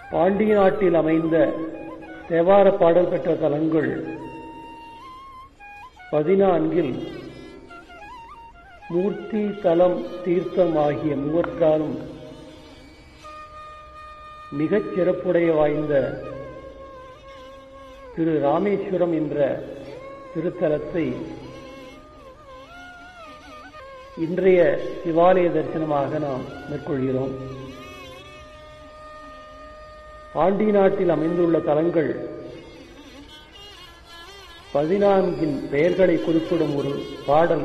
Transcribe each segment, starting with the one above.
பாண்டிய நாட்டில் அமைந்த தேவார பாடல் பெற்ற தலங்கள் 14 மூர்த்தி தலம் தீர்த்தம் ஆகிய மூவற்றாலும் மிகச் சிறப்புடைய வாய்ந்த திரு ராமேஸ்வரம் என்ற திருத்தலத்தை இன்றைய சிவாலய தரிசனமாக நாம் மேற்கொள்கிறோம். பாண்டிய நாட்டில் அமைந்துள்ள தலங்கள் 14 பெயர்களை குறிப்பிடும் ஒரு பாடல்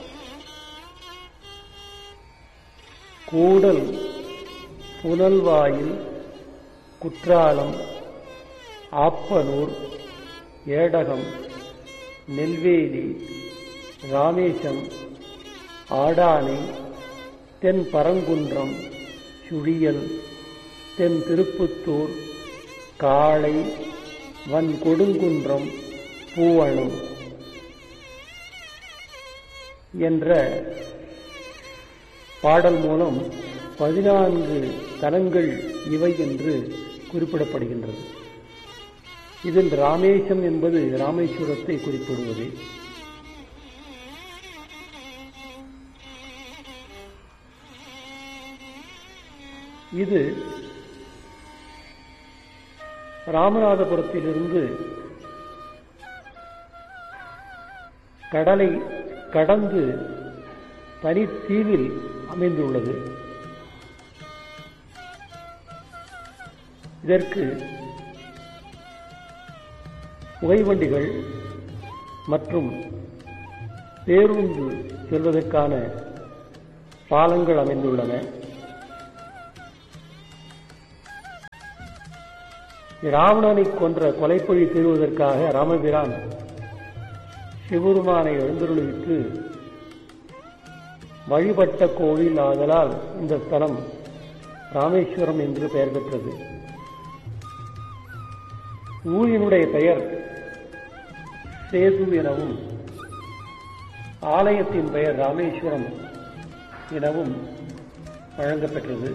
கூடல், புனல்வாயில், குற்றாலம், ஆப்பனூர், ஏடகம், நெல்வேலி, ராமேசம், ஆடானை, தென் பரங்குன்றம், சுழியல், தென் திருப்புத்தூர், காளை, வன் கொடுங்குன்றம், பூவணம் என்ற பாடல் மூலம் 14 தலங்கள் இவை என்று குறிப்பிடப்படுகின்றது. இதில் ராமேசம் என்பது ராமேஸ்வரத்தை குறிப்பிடுவது. இது ராமநாதபுரத்திலிருந்து கடலை கடந்து தனித்தீவில் அமைந்துள்ளது. இதற்கு புகைவண்டிகள் மற்றும் பேருந்து செல்வதற்கான பாலங்கள் அமைந்துள்ளன. ராவணனை கொன்ற கொலைப்பழி தீர்வதற்காக ராமபிரான் சிவபெருமானை எழுந்தருளிவிட்டு வழிபட்ட கோவில் ஆதலால் இந்த ஸ்தலம் ராமேஸ்வரம் என்று பெயர் பெற்றது. ஊரினுடைய பெயர் சேது எனவும் ஆலயத்தின் பெயர் ராமேஸ்வரம் எனவும் வழங்கப்பெற்றது.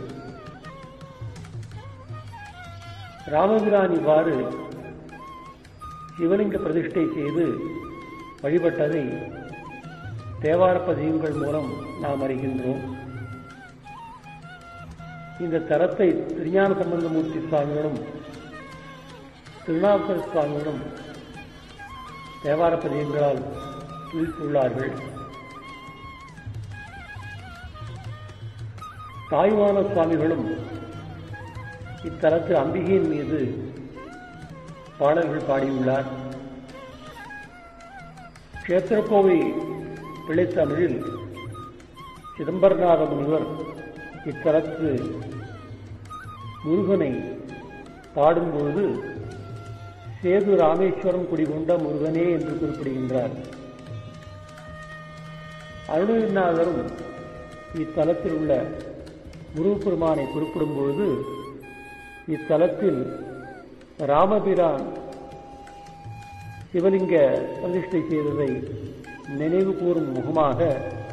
ராமபிரான் இவ்வாறு சிவலிங்க பிரதிஷ்டை செய்து வழிபட்டதை தேவார பதிகங்கள் மூலம் நாம் அறிகின்றோம். இந்த தலத்தை திருஞான சம்பந்தமூர்த்தி சுவாமிகளும் திருநாவுக்கரசு சுவாமிகளும் தேவார பதிகங்களால் துதித்துள்ளார்கள். தாயுமான சுவாமிகளும் இத்தலத்து அம்பிகையின் மீது பாடல்கள் பாடியுள்ளார். கஷேத்திரக்கோவை பிள்ளைத்தமிழில் சிதம்பரநாத முனிவர் இத்தலத்து முருகனை பாடும்பொழுது சேது ராமேஸ்வரம் குடிகொண்ட முருகனே என்று குறிப்பிடுகின்றார். அருணகிரிநாதரும் இத்தலத்தில் உள்ள முருகப்பெருமானை குறிப்பிடும் பொழுது இத்தலத்தில் ராமபிரான் சிவலிங்க பிரதிஷ்டை செய்ததை நினைவு கூறும் முகமாக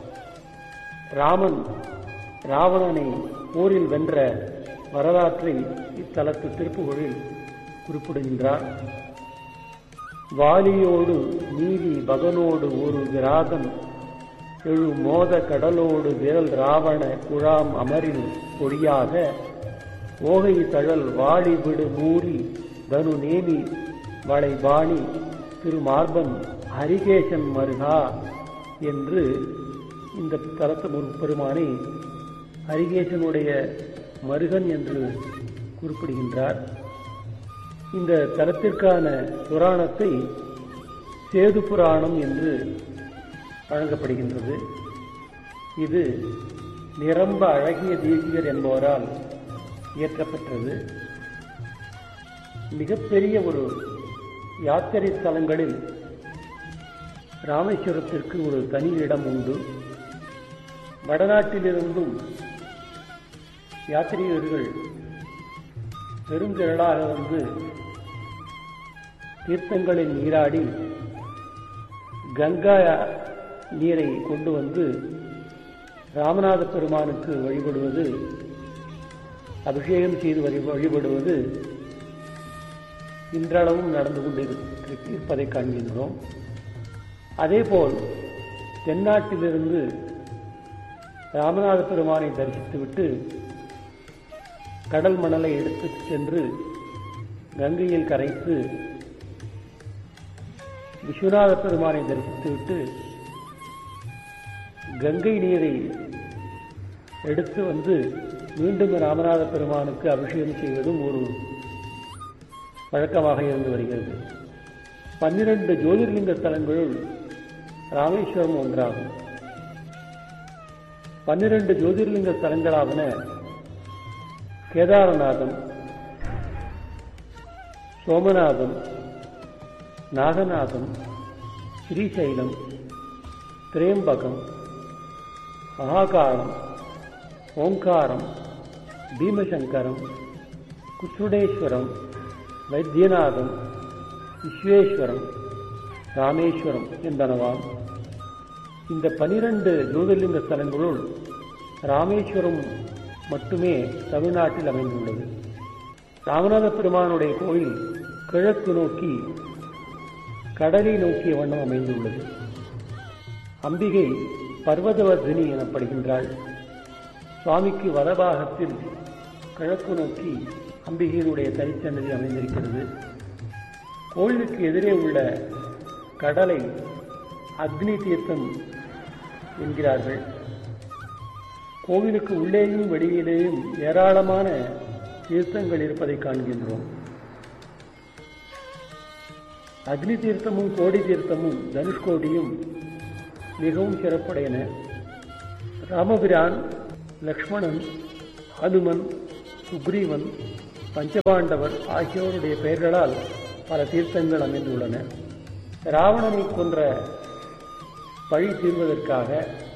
ராமன் ராவணனை போரில் வென்ற வரலாற்றை இத்தலத்து திருப்புகழில் குறிப்பிடுகின்றார். வாலியோடு நீதி பகனோடு ஒரு விராதன் எழு மோத கடலோடு விரல் ராவண குழாம் அமரில் பொடியாக ஓகை தழல் வாழி விடு மூரி தனு நேமி வளை பாணி திருமார்பன் ஹரிகேசன் மருகா என்று இந்த தலத்து முருகப்பெருமானை ஹரிகேசனுடைய மருகன் என்று குறிப்பிடுகின்றார். இந்த தலத்திற்கான புராணத்தை சேது புராணம் என்று வழங்கப்படுகின்றது. இது நிரம்ப அழகிய தேசிகர் என்பவரால் இயற்றப்பட்டது. மிகப்பெரிய ஒரு யாத்திரை ஸ்தலங்களில் ராமேஸ்வரத்திற்கு ஒரு தனி இடம் உண்டு. வடநாட்டிலிருந்தும் யாத்திரிகர்கள் பெருந்திரளாக வந்து தீர்த்தங்களில் நீராடி கங்கா நீரை கொண்டு வந்து ராமநாத பெருமானுக்கு வழிபடுவது அபிஷேகம் செய்து வழிபடுவது இன்றளவும் நடந்து கொண்டிருப்பதை காண்கின்றோம். அதேபோல் தென்னாட்டிலிருந்து ராமநாத பெருமானை தரிசித்துவிட்டு கடல் மணலை எடுத்துச் சென்று கங்கையில் கரைத்து விஸ்வநாத பெருமானை தரிசித்துவிட்டு கங்கை நீரை எடுத்து வந்து மீண்டும் ராமநாத பெருமானுக்கு அபிஷேகம் செய்வதும் ஒரு வழக்கமாக இருந்து வருகிறது. 12 ஜோதிர்லிங்க ஸ்தலங்களுள் ராமேஸ்வரம் ஒன்றாகும். 12 ஜோதிர்லிங்க ஸ்தலங்களாவன கேதாரநாதம், சோமநாதம், நாகநாதம், ஸ்ரீசைலம், திரேம்பகம், மகாகாலம், ஓங்காரம், பீமசங்கரம், குச்சுடேஸ்வரம், வைத்தியநாதம், விஸ்வேஸ்வரம், ராமேஸ்வரம் என்பனவாம். இந்த 12 ஜோதிர்லிங்க ஸ்தலங்களுள் ராமேஸ்வரம் மட்டுமே தமிழ்நாட்டில் அமைந்துள்ளது. ராமநாத பெருமானுடைய கோயில் கிழக்கு நோக்கி கடலை நோக்கிய வண்ணம் அமைந்துள்ளது. அம்பிகை பர்வதவர்தினி எனப்படுகின்றாள். சுவாமிக்கு வலபாகத்தில் கிழக்கு நோக்கி அம்பிகையினுடைய தனிச்சன்னதி அமைந்திருக்கிறது. கோயிலுக்கு எதிரே உள்ள கடலை அக்னி தீர்த்தம் என்கிறார்கள். கோவிலுக்கு உள்ளேயும் வெளியிலேயும் ஏராளமான தீர்த்தங்கள் இருப்பதை காண்கின்றோம். அக்னி தீர்த்தமும் கோடி தீர்த்தமும் தனுஷ்கோடியும் மிகவும் சிறப்புடையன. ராமபிரான், லக்ஷ்மணன், ஹனுமன், சுக்ரீவன், பஞ்சபாண்டவர் ஆகியோருடைய பெயர்களால் பல தீர்த்தங்கள் அமைந்துள்ளன. ராவணனை கொன்ற பழி தீர்வதற்காக,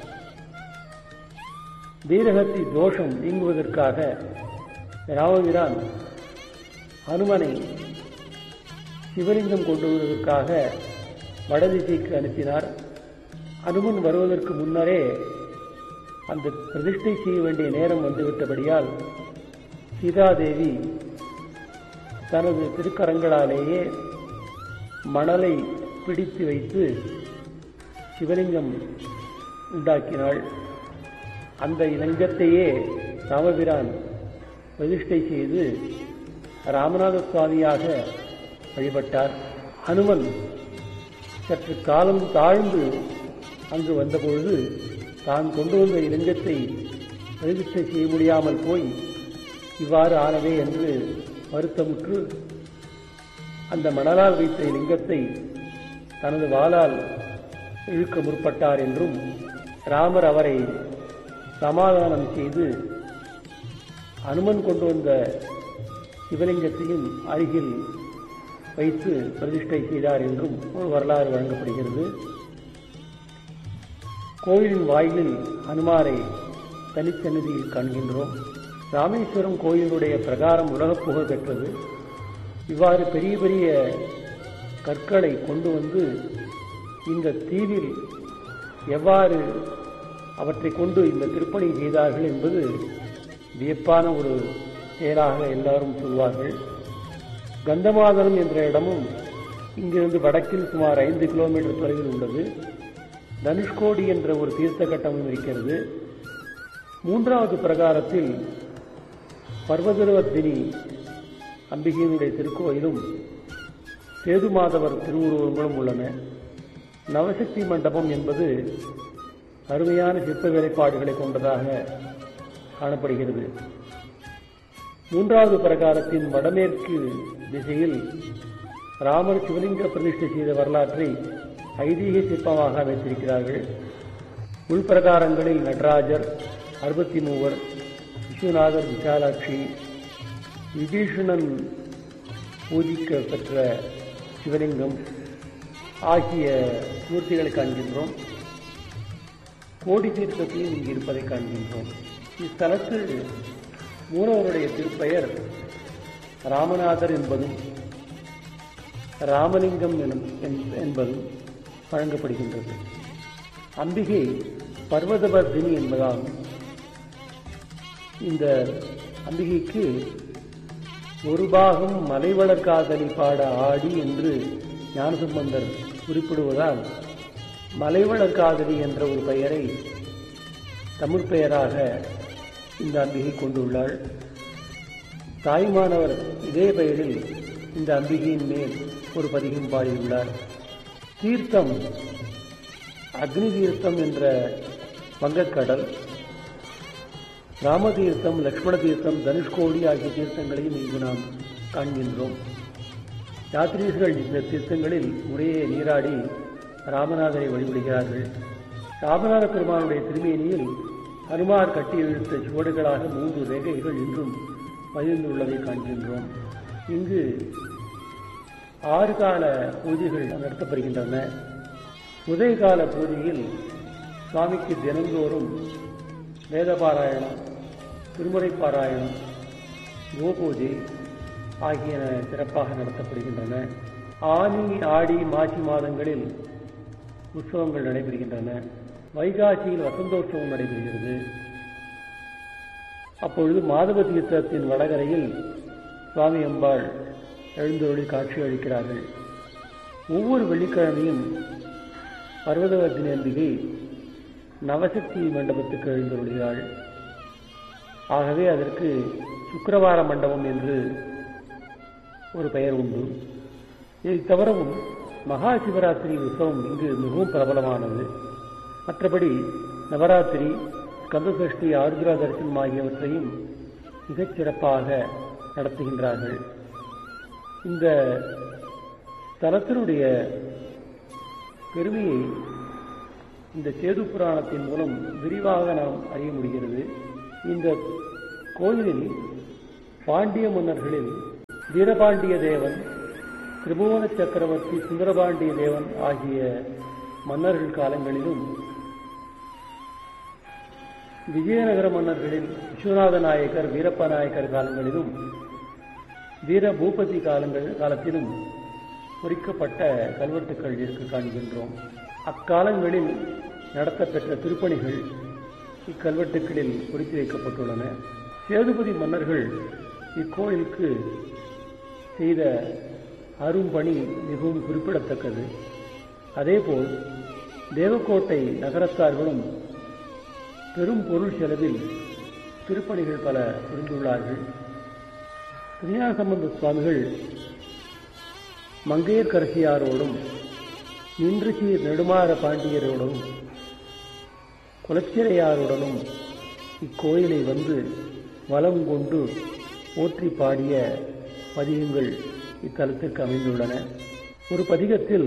வீரகத்தி தோஷம் நீங்குவதற்காக ராமபிரான் ஹனுமனை சிவலிங்கம் கொண்டு வருவதற்காக வடதிசைக்கு அனுப்பினார். ஹனுமன் வருவதற்கு முன்னரே அந்த பிரதிஷ்டை செய்ய வேண்டிய நேரம் வந்துவிட்டபடியால் சீதாதேவி தனது திருக்கரங்களாலேயே மணலை பிடித்து வைத்து சிவலிங்கம் உண்டாக்கினாள். அந்த லிங்கத்தையே ராமபிரான் பிரதிஷ்டை செய்து ராமநாத சுவாமியாக வழிபட்டார். ஹனுமன் சற்று காலம் தாழ்ந்து அங்கு வந்தபொழுது தான் கொண்டு வந்த லிங்கத்தை பிரதிஷ்டை செய்ய முடியாமல் போய் இவ்வாறு ஆனதே என்று வருத்தமுற்று அந்த மணலால் வைத்த லிங்கத்தை தனது வாளால் இழுக்க முற்பட்டார் என்றும் ராமர் அவரை சமாதானம் செய்து அனுமன் கொண்டு வந்த சிவலிங்கத்தையும் அருகில் வைத்து பிரதிஷ்டை செய்தார் என்றும் ஒரு வரலாறு வழங்கப்படுகிறது. கோயிலின் வாயிலில் ஹனுமாரை தனிச்சன்னதியில் காண்கின்றோம். ராமேஸ்வரம் கோயிலுடைய பிரகாரம் உலக புகழ் பெற்றது. இவ்வாறு பெரிய பெரிய கற்களை கொண்டு வந்து இந்த தீவில் எவ்வாறு அவற்றை கொண்டு இந்த திருப்பணி செய்தார்கள் என்பது வியப்பான ஒரு செயலாக எல்லாரும் சொல்வார்கள். கந்தமாதனம் என்ற இடமும் இங்கிருந்து வடக்கில் சுமார் 5 கிலோமீட்டர் தொலைவில் உள்ளது. தனுஷ்கோடி என்ற ஒரு தீர்த்த கட்டமும் இருக்கிறது. 3வது பிரகாரத்தில் பர்வதவர்தினி அம்பிகையினுடைய திருக்கோயிலும் சேதுமாதவர் திருவுருவங்களும் உள்ளன. நவசக்தி மண்டபம் என்பது அருமையான சிற்ப வேலைப்பாடுகளை கொண்டதாக காணப்படுகிறது. 3வது பிரகாரத்தின் வடமேற்கு திசையில் ராமர் சிவலிங்க பிரதிஷ்டை செய்த வரலாற்றை ஐதீக சிற்பமாக அமைத்திருக்கிறார்கள். உள்பிரகாரங்களில் நடராஜர், 63, விஸ்வநாதர், விசாலாட்சி, விபீஷணன் பூஜிக்க பெற்ற சிவலிங்கம் ஆகிய மூர்த்திகளை காண்கின்றோம். கோடி தீர்த்தத்தையும் இங்கு இருப்பதை காண்கின்றோம். இத்தலத்தில் மூலவருடைய திருப்பெயர் ராமநாதர் என்பதும் ராமலிங்கம் என்பதும் வழங்கப்படுகின்றது. அம்பிகை பர்வதவர்தினி என்பதால் இந்த அம்பிகைக்கு ஒரு பாகம் மலைவளர் காதலி பாட ஆடி என்று ஞானசம்பந்தர் குறிப்பிடுவதால் மலைவளர் காதலி என்ற ஒரு பெயரை தமிழ் பெயராக இந்த அம்பிகை கொண்டுள்ளாள். தாய்மானவர் இதே பெயரில் இந்த அம்பிகையின் மேல் ஒரு பதிகம் பாடியுள்ளார். தீர்த்தம் அக்னி தீர்த்தம் என்ற வங்கக்கடல், ராமதீர்த்தம், லக்ஷ்மண தீர்த்தம், தனுஷ்கோடி ஆகிய தீர்த்தங்களையும் இங்கு நாம் காண்கின்றோம். யாத்ரீகர்கள் இந்த தீர்த்தங்களில் முறையே நீராடி ராமநாதரை வழிபடுகிறார்கள். ராமநாத பெருமானுடைய திருமேனியில் ஹனுமார் கட்டி இழுத்த சுவடுகளாக 3 ரேகைகள் இன்றும் பதிந்துள்ளதை காண்கின்றோம். இங்கு 6 கால பூஜைகள் நடத்தப்படுகின்றன. உதயகால பூஜையில் சுவாமிக்கு தினந்தோறும் வேதபாராயணம், திருமுறை பாராயணம், கோபூஜை ஆகியன சிறப்பாக நடத்தப்படுகின்றன. ஆனி, ஆடி, மாசி மாதங்களில் உற்சவங்கள் நடைபெறுகின்றன. வைகாசியில் வசந்தோற்சவம் நடைபெறுகிறது. அப்பொழுது மாதவ தீர்த்தத்தின் வடகரையில் சுவாமி அம்பாள் எழுந்தருளி காட்சி அளிக்கிறார்கள். ஒவ்வொரு வெள்ளிக்கிழமையும் பர்வதவர்த்தினி அம்பிகை நவசக்தி மண்டபத்துக்கு எழுந்தருளுகிறாள். ஆகவே அதற்கு சுக்கிரவார மண்டபம் என்று ஒரு பெயர் உண்டு. இதை தவிரவும் மகா சிவராத்திரி உற்சவம் இங்கு மிகவும் பிரபலமானது. மற்றபடி நவராத்திரி, ஸ்கந்தசஷ்டி, ஆருத்ரா தரிசனம் ஆகியவற்றையும் மிகச் சிறப்பாக நடத்துகின்றார்கள். இந்த தலத்தினுடைய பெருமையை இந்த சேது புராணத்தின் மூலம் விரிவாக நாம் அறிய முடிகிறது. இந்த கோயிலில் பாண்டிய மன்னர்களில் வீரபாண்டிய தேவன், திரிபுவன சக்கரவர்த்தி, சுந்தரபாண்டிய தேவன் ஆகிய மன்னர்கள் காலங்களிலும், விஜயநகர மன்னர்களில் விஸ்வநாத நாயக்கர், வீரப்ப நாயக்கர் காலங்களிலும், வீர பூபதி காலத்திலும் பொறிக்கப்பட்ட கல்வெட்டுக்கள் இருக்க காண்கின்றோம். அக்காலங்களில் நடத்தப்பெற்ற திருப்பணிகள் இக்கல்வெட்டுக்களில் பொறித்து வைக்கப்பட்டுள்ளன. சேதுபதி மன்னர்கள் இக்கோயிலுக்கு செய்த அரும்பணி மிகவும் குறிப்பிடத்தக்கது. அதேபோல் தேவக்கோட்டை நகரத்தார்களும் பெரும் பொருள் செலவில் திருப்பணிகள் பல புரிந்துள்ளார்கள். திருஞான சம்பந்த சுவாமிகள் மங்கையர்க்கரசியாரோடும், நின்றுசீர் நெடுமாற பாண்டியரோடும், குலச்சிறையாருடனும் இக்கோயிலை வந்து வலம் கொண்டு போற்றி பாடிய பதிகங்கள் இத்தலத்திற்கு அமைந்துள்ளன. ஒரு பதிகத்தில்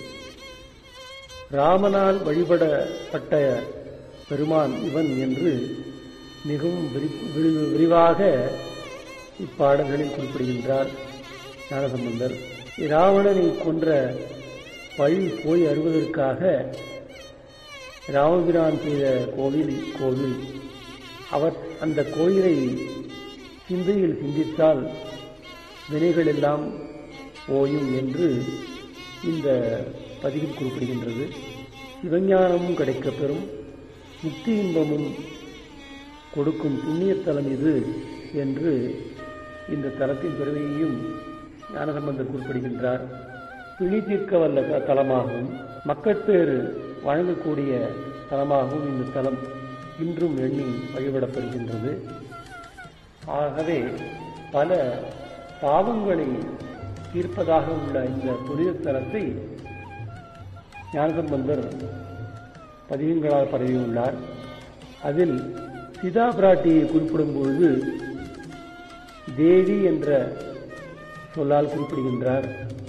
ராமனால் வழிபடப்பட்ட பெருமான் இவன் என்று மிகவும் விரிவாக இப்பாடல்களில் குறிப்பிடுகின்றார் ஞானசம்பந்தர். இராவணனை கொன்ற பழி போய் அறுவதற்காக ராமபிரான் செய்த கோவில் இக்கோவில். அவர் அந்த கோயிலை சிந்தையில் சிந்தித்தால் வினைகள் எல்லாம் ஓயும் என்று இந்த பதிவில் குறிப்பிடுகின்றது. சிவஞானமும் கிடைக்கப்பெறும், முக்தி இன்பமும் கொடுக்கும் புண்ணியத்தலம் இது என்று இந்த தலத்தின் பெருமையையும் ஞானசம்பந்தர் குறிப்பிடுகின்றார். பிணி தீர்க்க வல்ல தலமாகவும் மக்கட்பேறு வழங்கக்கூடிய தலமாகவும் இந்த தலம் இன்றும் எண்ணி வழிபடப்படுகின்றது. ஆகவே பல பாவங்களை தீர்ப்பதாக உள்ள இந்த புனித தலத்தை ஞானசம்பந்தர் பதிகங்களால் பரவியுள்ளார். அதில் சீதா பிராட்டியை குறிப்பிடும் பொழுது தேவி என்ற சொல்லால் குறிப்பிடுகின்றார்.